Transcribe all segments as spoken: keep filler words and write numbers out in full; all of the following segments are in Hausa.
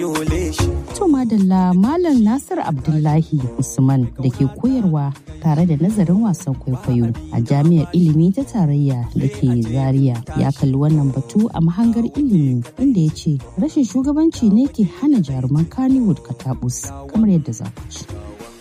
To madalla Malam Nasir Abdullahi Usman da ke koyarwa tare da nazarin wasan kwaikwayo a Jami'ar Ilimi ta Tarayya da ke Zaria ya kalli wannan batu a mahangar ilimi inda ya ce rashin shugabanci ne ke hana jaruman Kannywood katabus kamar yadda za ku ci.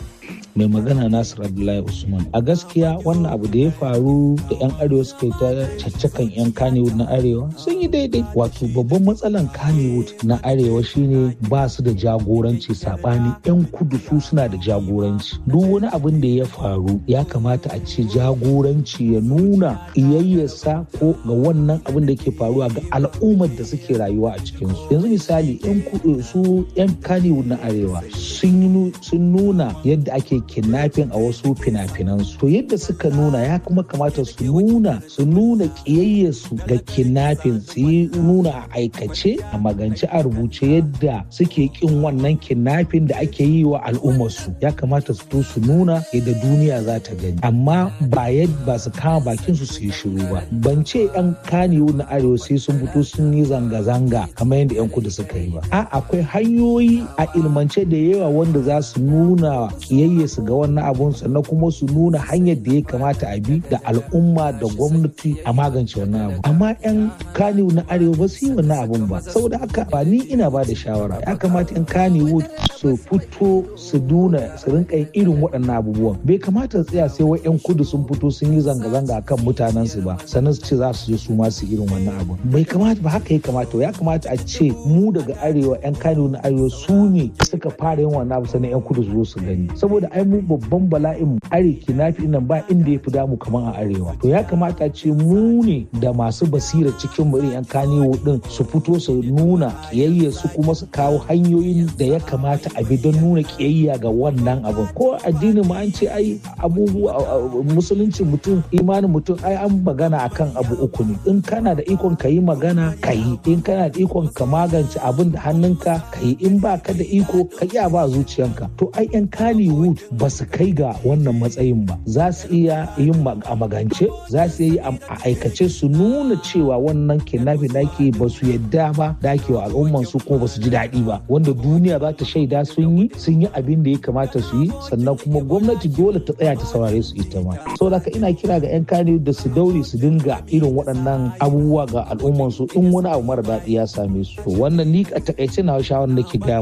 Mai magana Nasir Abdullahi Usman. A gaskiya wannan abu da ya faru da 'yan arewa suka yi ta caccakan 'yan Kannywood na arewa sun yi daidai. Wato babban matsalan Kannywood na arewa shine ba su da jagoranci, saɓani 'yan kudu su suna da jagoranci. Duk wani abin da ya faru ya kamata a ce jagoranci ya nuna iyayyarsa ko ga wannan abin da ke faruwa ga al'ummar da suke rayuwa a cikinsu. Yanzu misali 'yan kudu su 'yan Kannywood na arewa sun nuna yadda ake kidnapping a wasu fina-finansu. To yadda suka nuna ya kuma kamata su nuna su nuna kiyayyarsu ga kidnapping, su yi nuna a aikace a magance a rubuce yadda suke kin wannan kidnapping da ake yi wa al'ummarsu. Ya kamata su to su nuna yadda duniya za ta gani. Amma ba yadda ba su kama bakin su su yi shiru ba. Ban ce 'yan Kannywood na arewa sai sun fito sun yi zanga-zanga kamar yadda 'yan kudu suka yi ba. A akwai hanyoyi a ilmance da yawa wanda za su nuna kiyayya su ga wannan abun, sannan kuma su nuna hanyar da ya kamata a bi da al'umma da gwamnati a magance wannan abu. Amma 'yan Kannywood na arewa ba su yi wannan abun ba. Saboda haka ba ni ina ba da shawara, ya kamata 'yan Kannywood su fito su nuna su rinka yin irin waɗannan abubuwan. Bai kamata su tsaya sai wai 'yan kudu sun fito sun yi zanga-zanga akan mutanen su ba sannan su ce za su je su ma su irin wannan abun. Bai kamata ba, haka ya kamata. Ya kamata a ce mu daga arewa 'yan Kannywood na arewa su ne suka fara yin wannan abu sannan 'yan kudu su zo su gani. Saboda ai mu babban bala'in are kinafi nan ba inda ya fi damu kamar a arewa. To ya kamata ce mu ne da masu basira cikin mu yan Kannywood din su fito su nuna kiyayya su kuma su kawo hanyoyin da ya kamata a bi don nuna kiyayya ga wannan abin. Ko addinin mu an ce ai abubuwa musulunci mutum imanin mutum ai an magana akan abu uku ne. In kana da ikon ka yi magana ka yi, in kana da ikon ka magance abin da hannunka ka yi, in ba ka da iko ka iya ba zuciyanka. To ai yan Kannywood ba su kai ga wannan matsayin ba. Za su iya yin a magance, za su yi a aikace su nuna cewa wannan kidnapping da ake ba su yadda ba da ake wa al'umman su kuma ba su ji daɗi ba, wanda duniya za ta shaida sun yi sun yi abin da ya kamata su yi, sannan kuma gwamnati dole ta tsaya ta saurare su ita ma. Saboda haka ina kira ga 'yan Kannywood da su daure su dinga irin waɗannan abubuwa ga al'umman su in wani abu mara daɗi ya same su. To wannan ni a takaice na shawarar da ke gaya